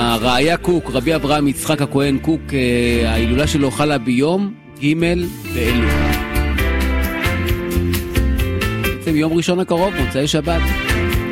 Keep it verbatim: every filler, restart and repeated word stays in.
הראיה קוק, רבי אברהם יצחק הכהן קוק, ההילולה שלו חלה ביום ג' באלול. בעצם יום ראשון הקרוב, מוצאי שבת.